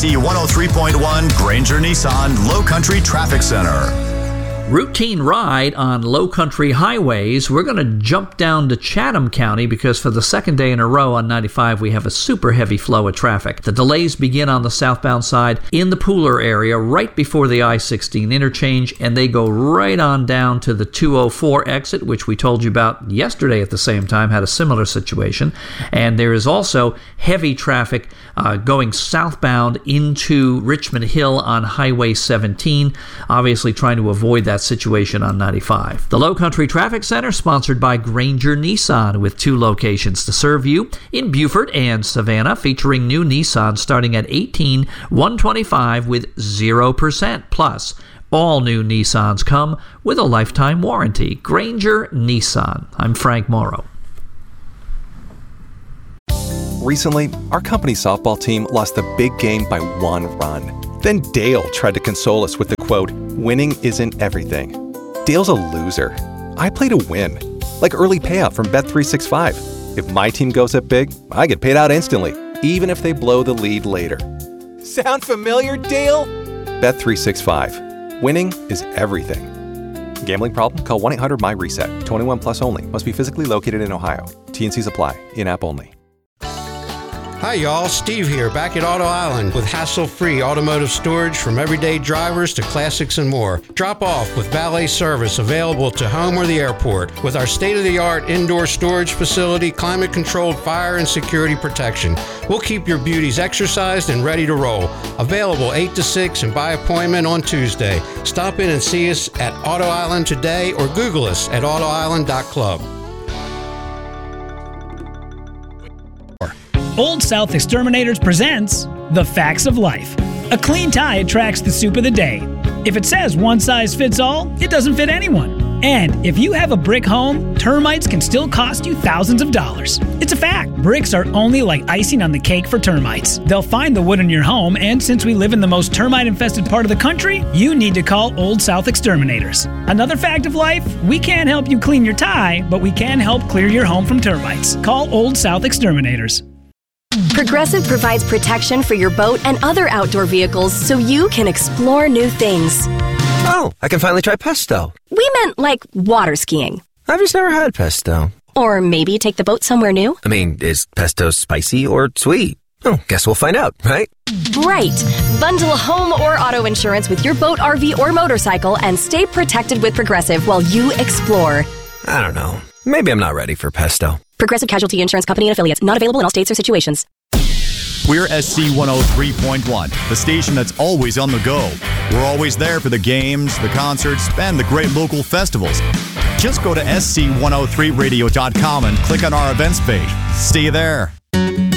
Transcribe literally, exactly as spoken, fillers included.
D one oh three point one Granger Nissan Low Country Traffic Center. Routine ride on low country highways. We're going to jump down to Chatham County because for the second day in a row on ninety-five, we have a super heavy flow of traffic. The delays begin on the southbound side in the Pooler area right before the I sixteen interchange, and they go right on down to the two oh four exit, which we told you about yesterday at the same time, had a similar situation. And there is also heavy traffic uh, going southbound into Richmond Hill on Highway seventeen, obviously trying to avoid that situation on ninety-five. The Low Country Traffic Center, sponsored by Granger Nissan, with two locations to serve you in Beaufort and Savannah, featuring new Nissan starting at eighteen thousand one hundred twenty-five dollars with zero percent. Plus, all new Nissans come with a lifetime warranty. Granger Nissan. I'm Frank Morrow. Recently, our company softball team lost the big game by one run. Then Dale tried to console us with the quote, "Winning isn't everything." Dale's a loser. I play to win. Like early payout from Bet three sixty-five. If my team goes up big, I get paid out instantly, even if they blow the lead later. Sound familiar, Dale? Bet three sixty-five. Winning is everything. Gambling problem? Call one eight hundred M Y reset. twenty-one plus only. Must be physically located in Ohio. T N Cs apply. In-app only. Hi y'all, Steve here, back at Auto Island with hassle-free automotive storage from everyday drivers to classics and more. Drop off with valet service available to home or the airport with our state-of-the-art indoor storage facility, climate-controlled fire and security protection. We'll keep your beauties exercised and ready to roll. Available eight to six and by appointment on Tuesday. Stop in and see us at Auto Island today or Google us at auto island dot club. Old South Exterminators presents The Facts of Life. A clean tie attracts the soup of the day. If it says one size fits all, it doesn't fit anyone. And if you have a brick home, termites can still cost you thousands of dollars. It's a fact. Bricks are only like icing on the cake for termites. They'll find the wood in your home, and since we live in the most termite-infested part of the country, you need to call Old South Exterminators. Another fact of life, we can't help you clean your tie, but we can help clear your home from termites. Call Old South Exterminators. Progressive provides protection for your boat and other outdoor vehicles so you can explore new things. Oh, I can finally try pesto. We meant like water skiing. I've just never had pesto. Or maybe take the boat somewhere new. I mean, is pesto spicy or sweet? Oh, guess we'll find out, right? Right. Bundle home or auto insurance with your boat, R V, or motorcycle and stay protected with Progressive while you explore. I don't know. Maybe I'm not ready for pesto. Progressive Casualty Insurance Company and Affiliates. Not available in all states or situations. We're S C one oh three point one, the station that's always on the go. We're always there for the games, the concerts, and the great local festivals. Just go to S C one oh three radio dot com and click on our events page. See you there.